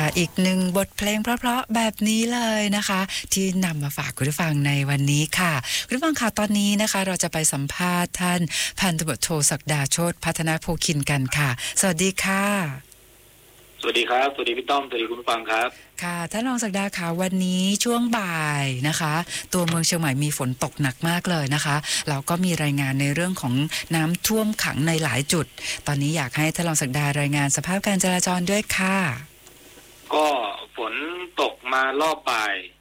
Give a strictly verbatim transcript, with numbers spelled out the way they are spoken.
อีกหนึ่งบทเพลงเพราะๆแบบนี้เลยนะคะที่นำมาฝากคุณผู้ฟังในวันนี้ค่ะคุณผู้ฟังค่ะตอนนี้นะคะเราจะไปสัมภาษณ์ท่านพันตำรวจโทศักดาโชติพัฒนาโพคินกันค่ะสวัสดีค่ะสวัสดีครับสวัสดีพี่ต้อมสวัสดีคุณผู้ฟังครับค่ะท่านรองศักดาค่ะวันนี้ช่วงบ่ายนะคะตัวเมืองเชียงใหม่มีฝนตกหนักมากเลยนะคะเราก็มีรายงานในเรื่องของน้ำท่วมขังในหลายจุดตอนนี้อยากให้ท่านรองศักดารายงานสภาพการจราจรด้วยค่ะก็ฝนตกมารอบบ่าย